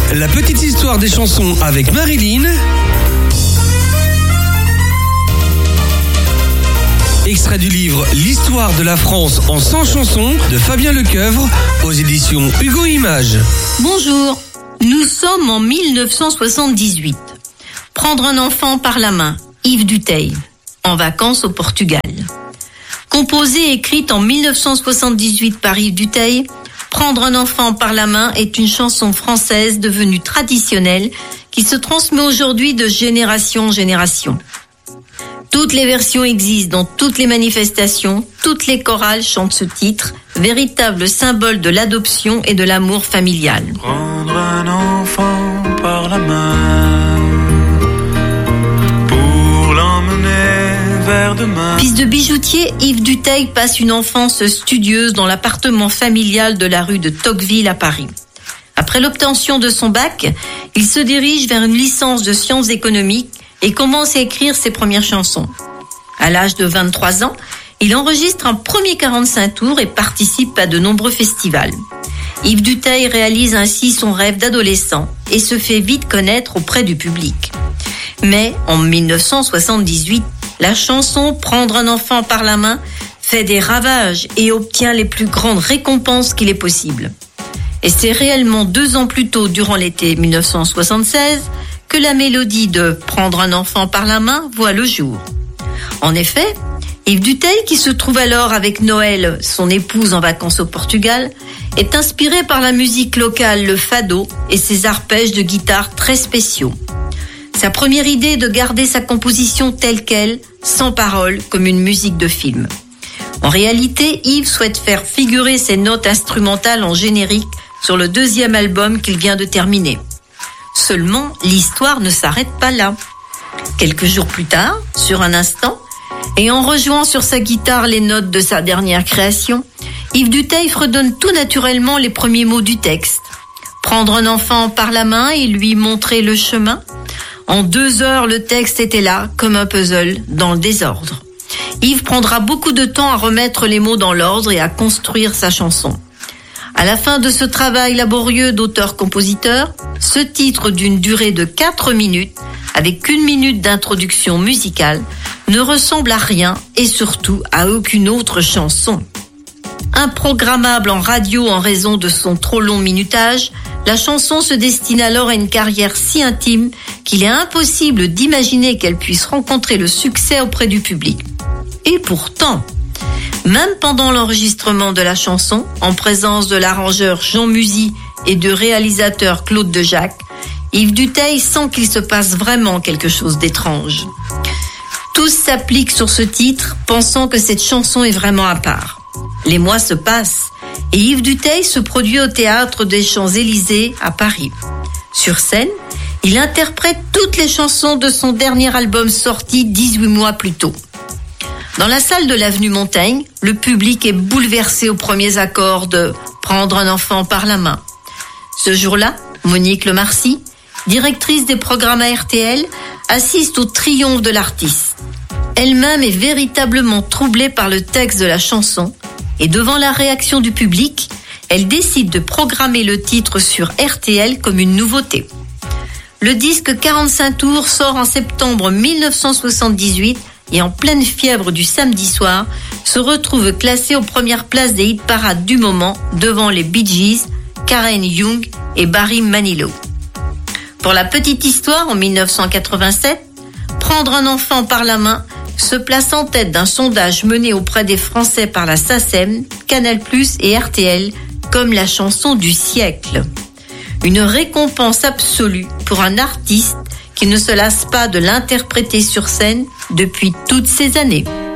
La petite histoire des chansons avec Marilyn. Extrait du livre L'histoire de la France en 100 chansons de Fabien Lecoeuvre aux éditions Hugo Images. Bonjour, nous sommes en 1978. Prendre un enfant par la main, Yves Dutheil, en vacances au Portugal. Composée et écrite en 1978 par Yves Dutheil, Prendre un enfant par la main est une chanson française devenue traditionnelle qui se transmet aujourd'hui de génération en génération. Toutes les versions existent dans toutes les manifestations, toutes les chorales chantent ce titre, véritable symbole de l'adoption et de l'amour familial. Prendre un enfant par la main pour l'emmener vers demain. Fils de bijoutier, Yves Dutheil passe une enfance studieuse dans l'appartement familial de la rue de Tocqueville à Paris. Après l'obtention de son bac, il se dirige vers une licence de sciences économiques et commence à écrire ses premières chansons. À l'âge de 23 ans, il enregistre un premier 45 tours et participe à de nombreux festivals. Yves Dutheil réalise ainsi son rêve d'adolescent et se fait vite connaître auprès du public. Mais en 1978, la chanson Prendre un enfant par la main fait des ravages et obtient les plus grandes récompenses qu'il est possible. Et c'est réellement 2 ans plus tôt, durant l'été 1976, que la mélodie de Prendre un enfant par la main voit le jour. En effet, Yves Dutheil, qui se trouve alors avec Noël, son épouse en vacances au Portugal, est inspiré par la musique locale, le fado, et ses arpèges de guitare très spéciaux. Sa première idée est de garder sa composition telle qu'elle, sans paroles, comme une musique de film. En réalité, Yves souhaite faire figurer ses notes instrumentales en générique sur le 2e album qu'il vient de terminer. Seulement, l'histoire ne s'arrête pas là. Quelques jours plus tard, sur un instant, et en rejouant sur sa guitare les notes de sa dernière création, Yves Dutheil fredonne tout naturellement les premiers mots du texte. Prendre un enfant par la main et lui montrer le chemin. En 2 heures, le texte était là, comme un puzzle, dans le désordre. Yves prendra beaucoup de temps à remettre les mots dans l'ordre et à construire sa chanson. À la fin de ce travail laborieux d'auteur-compositeur, ce titre d'une durée de 4 minutes, avec 1 minute d'introduction musicale, ne ressemble à rien et surtout à aucune autre chanson. Improgrammable en radio en raison de son trop long minutage, la chanson se destine alors à une carrière si intime qu'il est impossible d'imaginer qu'elle puisse rencontrer le succès auprès du public. Et pourtant, même pendant l'enregistrement de la chanson, en présence de l'arrangeur Jean Musy et du réalisateur Claude Dejac, Yves Dutheil sent qu'il se passe vraiment quelque chose d'étrange. Tous s'appliquent sur ce titre, pensant que cette chanson est vraiment à part. Les mois se passent et Yves Dutheil se produit au théâtre des Champs-Élysées à Paris. Sur scène, il interprète toutes les chansons de son dernier album sorti 18 mois plus tôt. Dans la salle de l'avenue Montaigne, le public est bouleversé aux premiers accords de Prendre un enfant par la main. Ce jour-là, Monique Lemarcy, directrice des programmes à RTL, assiste au triomphe de l'artiste. Elle-même est véritablement troublée par le texte de la chanson et devant la réaction du public, elle décide de programmer le titre sur RTL comme une nouveauté. Le disque 45 tours sort en septembre 1978 et en pleine fièvre du samedi soir, se retrouve classé aux premières places des hit-parades du moment devant les Bee Gees, Karen Young et Barry Manilow. Pour la petite histoire, en 1987, Prendre un enfant par la main se place en tête d'un sondage mené auprès des Français par la SACEM, Canal+ et RTL comme la chanson du siècle. Une récompense absolue pour un artiste qui ne se lasse pas de l'interpréter sur scène depuis toutes ces années.